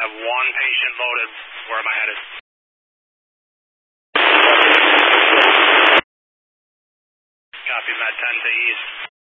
have one patient loaded. Where am I headed? Copy, Med 10 to east.